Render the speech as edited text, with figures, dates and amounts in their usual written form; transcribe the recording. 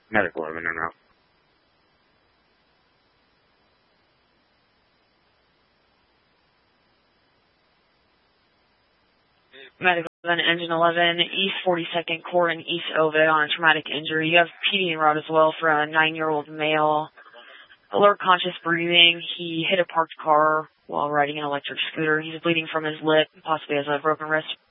Medical 11 and out. Medical 11, Engine 11, East 42nd Court in East Ovid on a traumatic injury. You have PD en route as well for a 9-year-old male. Alert, conscious breathing. He hit a parked car while riding an electric scooter. He's bleeding from his lip, possibly has a broken wrist.